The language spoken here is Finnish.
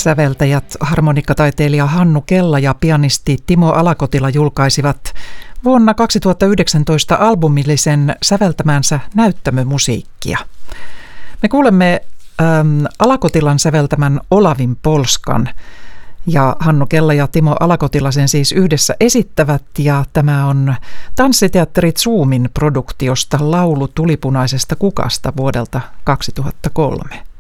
Säveltäjät harmonikkataiteilija Hannu Kella ja pianisti Timo Alakotila julkaisivat vuonna 2019 albumillisen säveltämänsä näyttämömusiikkia. Me kuulemme Alakotilan säveltämän Olavin polskan ja Hannu Kella ja Timo Alakotila sen siis yhdessä esittävät ja tämä on Tanssiteatteri Zoomin produktiosta Laulu tulipunaisesta kukasta vuodelta 2003.